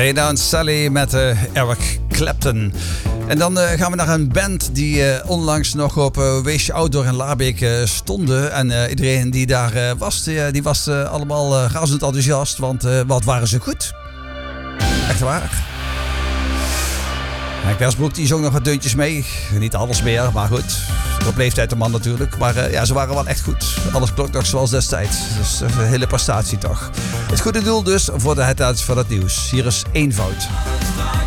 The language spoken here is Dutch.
Lay Down Sally met Eric Clapton. En dan gaan we naar een band die onlangs nog op Weesje Outdoor in Laarbeek stonden. En iedereen die daar was, die was allemaal razend enthousiast. Want wat waren ze goed. Echt waar. Henk Westbroek die zong nog wat deuntjes mee. Niet alles meer, maar goed. Op leeftijd de man natuurlijk. Maar ja, ze waren wel echt goed. Alles klonk nog zoals destijds. Dus een hele prestatie toch. Het goede doel dus voor de headlines van het nieuws. Hier is Eenvoud.